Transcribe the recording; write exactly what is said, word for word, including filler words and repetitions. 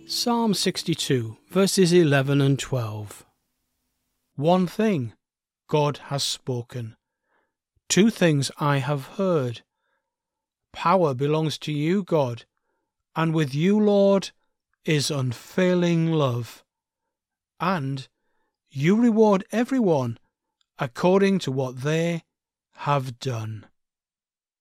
Psalm sixty-two, verses eleven and twelve. One thing God has spoken. Two things I have heard. Power belongs to you, God, and with you, Lord, is unfailing love. And you reward everyone according to what they have done.